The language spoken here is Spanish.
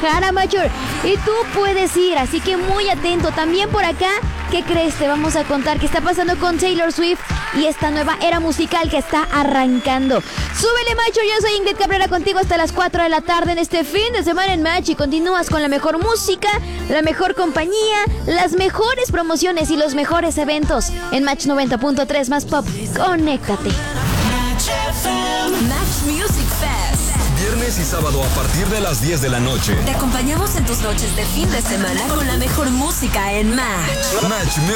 Guadalajara, Major. Y tú puedes ir, así que muy atento. También por acá, ¿qué crees? Te vamos a contar qué está pasando con Taylor Swift y esta nueva era musical que está arrancando. Súbele, Major, yo soy Ingrid Cabrera contigo hasta las 4 de la tarde en este fin de semana en Match y continúas con la mejor música, la mejor compañía, las mejores promociones y los mejores eventos en Match 90.3 más pop. Conéctate. Match Music Fest. Viernes y sábado a partir de las 10 de la noche. Te acompañamos en tus noches de fin de semana con la mejor música en Match. Match